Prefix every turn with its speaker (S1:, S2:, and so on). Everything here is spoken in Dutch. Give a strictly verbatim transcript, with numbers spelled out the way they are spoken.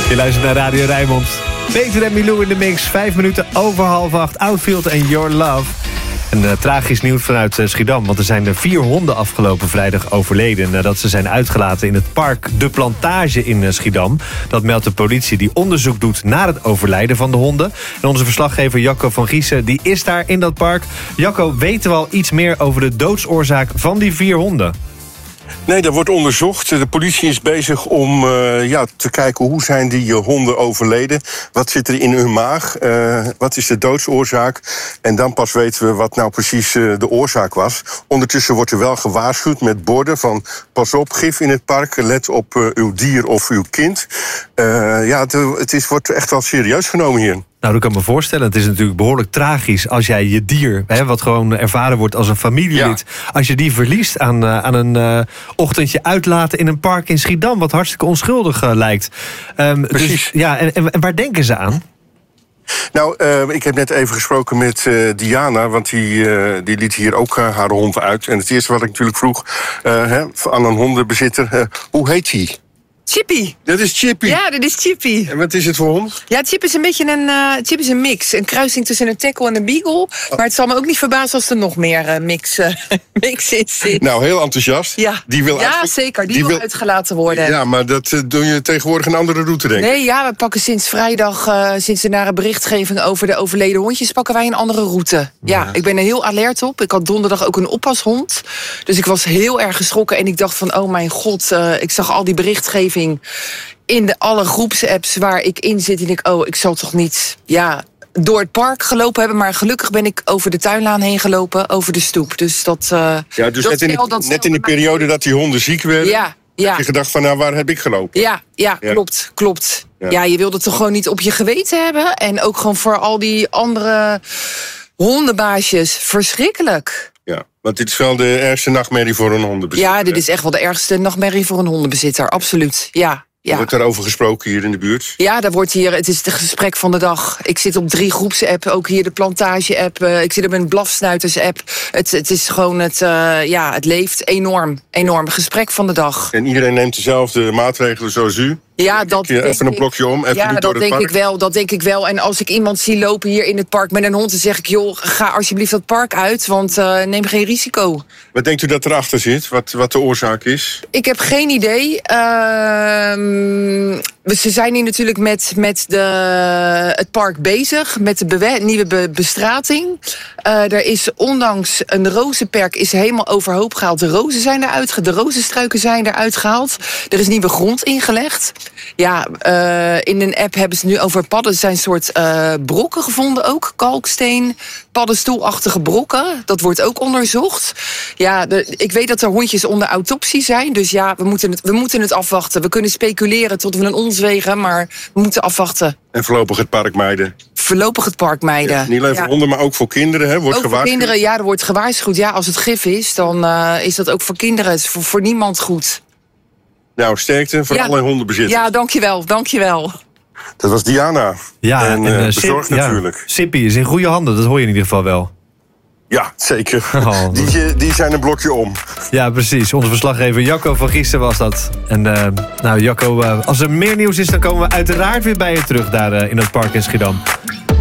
S1: Je luistert naar Radio Rijnmond. Peter en Milou in de mix. Vijf minuten over half acht. Outfield en Your Love. En uh, tragisch nieuws vanuit uh, Schiedam. Want er zijn er vier honden afgelopen vrijdag overleden nadat ze zijn uitgelaten in het park De Plantage in uh, Schiedam. Dat meldt de politie die onderzoek doet naar het overlijden van de honden. En onze verslaggever Jacco van Giessen die is daar in dat park. Jacco, weten we al iets meer over de doodsoorzaak van die vier honden?
S2: Nee, dat wordt onderzocht. De politie is bezig om uh, ja, te kijken hoe zijn die uh, honden overleden. Wat zit er in hun maag? Uh, wat is de doodsoorzaak? En dan pas weten we wat nou precies uh, de oorzaak was. Ondertussen wordt er wel gewaarschuwd met borden van pas op, gif in het park. Let op uh, uw dier of uw kind. Uh, ja, het, het is, wordt echt wel serieus genomen hier.
S1: Nou, dat kan me voorstellen. Het is natuurlijk behoorlijk tragisch als jij je dier, hè, wat gewoon ervaren wordt als een familielid, ja. als je die verliest aan, uh, aan een uh, ochtendje uitlaten in een park in Schiedam, wat hartstikke onschuldig uh, lijkt. Um,
S2: Precies.
S1: Dus, ja, en, en waar denken ze aan?
S2: Nou, uh, ik heb net even gesproken met uh, Diana, want die, uh, die liet hier ook uh, haar hond uit. En het eerste wat ik natuurlijk vroeg uh, hè, aan een hondenbezitter, uh, hoe heet hij?
S3: Chippy.
S2: Dat is Chippy?
S3: Ja, dat is Chippy.
S2: En wat is het voor hond?
S3: Ja, Chippy is een beetje een, uh, Chippy is een mix. Een kruising tussen een tackle en een beagle. Oh. Maar het zal me ook niet verbazen als er nog meer uh, mix, uh, mix in zit.
S2: Nou, heel enthousiast.
S3: Ja,
S2: die wil
S3: ja
S2: uit...
S3: zeker. Die,
S2: die
S3: wil
S2: wil
S3: uitgelaten worden.
S2: Ja, maar dat uh, doe je tegenwoordig een andere route, denk ik.
S3: Nee, ja, we pakken sinds vrijdag, uh, sinds de nare berichtgeving over de overleden hondjes, pakken wij een andere route. Ja, ja, ik ben er heel alert op. Ik had donderdag ook een oppashond. Dus ik was heel erg geschrokken en ik dacht van, oh mijn god, uh, ik zag al die berichtgeving in de alle groepsapps waar ik in zit. En ik, oh, ik zal toch niet ja, door het park gelopen hebben. Maar gelukkig ben ik over de tuinlaan heen gelopen, over de stoep. Dus dat. Uh,
S2: ja, dus
S3: dat
S2: net in,
S3: stel,
S2: de,
S3: dat
S2: net in de periode dat die honden ziek werden.
S3: Ja, ja.
S2: Heb je gedacht van, nou, waar heb ik gelopen?
S3: Ja, ja,
S2: ja.
S3: klopt, klopt.
S2: Ja.
S3: Ja, je wilde het toch gewoon niet op je geweten hebben. En ook gewoon voor al die andere hondenbaasjes. Verschrikkelijk.
S2: Ja, want dit is wel de ergste nachtmerrie voor een hondenbezitter.
S3: Ja, dit is echt wel de ergste nachtmerrie voor een hondenbezitter. Absoluut, ja. Ja.
S2: Wordt daarover gesproken hier in de buurt?
S3: Ja, daar wordt hier, het is het gesprek van de dag. Ik zit op drie groepsapp, ook hier de Plantage-app. Uh, ik zit op een Blafsnuiters-app. Het, het is gewoon, het, uh, ja, het leeft enorm. Enorm. Gesprek van de dag.
S2: En iedereen neemt dezelfde maatregelen zoals u?
S3: Ja, dat
S2: je even een blokje om, even
S3: ja,
S2: niet door
S3: dat
S2: het
S3: denk
S2: park.
S3: ik wel, dat denk ik wel. En als ik iemand zie lopen hier in het park met een hond, dan zeg ik, joh, ga alsjeblieft dat park uit, want uh, neem geen risico.
S2: Wat denkt u dat erachter zit? Wat, wat de oorzaak is?
S3: Ik heb geen idee. Uh, ze zijn hier natuurlijk met, met de, het park bezig, met de bewe- nieuwe be- bestrating. Uh, er is ondanks een rozenperk is helemaal overhoop gehaald. De rozen zijn eruit gehaald, de rozenstruiken zijn eruit gehaald. Er is nieuwe grond ingelegd. Ja, uh, in een app hebben ze nu over padden. Er zijn soort uh, brokken gevonden ook. Kalksteen, paddenstoelachtige brokken. Dat wordt ook onderzocht. Ja, de, ik weet dat er hondjes onder autopsie zijn. Dus ja, we moeten, het, we moeten het afwachten. We kunnen speculeren tot we een ons wegen, maar we moeten afwachten.
S2: En voorlopig het park mijden.
S3: Voorlopig het park mijden.
S2: Ja, niet alleen voor
S3: ja.
S2: honden, maar ook voor kinderen. Hè? Wordt
S3: ook
S2: gewaarschuwd.
S3: voor kinderen, ja, er wordt gewaarschuwd. Ja, als het gif is, dan uh, is dat ook voor kinderen. Het is voor, voor niemand goed.
S2: Nou, sterkte voor
S3: ja.
S2: alle hondenbezitters.
S3: Ja, dankjewel, dankjewel.
S2: Dat was Diana.
S1: Ja,
S2: en,
S1: en
S2: uh,
S1: uh,
S2: bezorgd
S1: Sip,
S2: natuurlijk.
S1: Ja, Sippy is in goede handen, dat hoor je in ieder geval wel.
S2: Ja, zeker.
S1: Oh,
S2: die, die zijn een blokje om.
S1: Ja, precies. Onze verslaggever Jacco van Giessen was dat. En uh, nou, Jacco, uh, als er meer nieuws is, dan komen we uiteraard weer bij je terug daar uh, in het park in Schiedam.